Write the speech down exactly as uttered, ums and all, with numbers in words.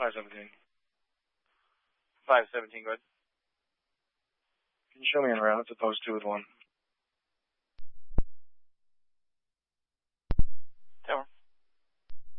five seventeen. five seventeen, go ahead. Can you show me en route? It's a post two with one.